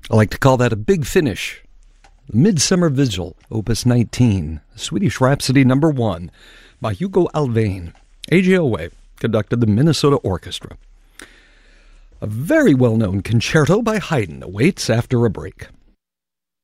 I like to call that a big finish. Midsummer Vigil, Opus 19, Swedish Rhapsody No. 1 by Hugo Alfvén. A.J. Owe conducted the Minnesota Orchestra. A very well-known concerto by Haydn awaits after a break.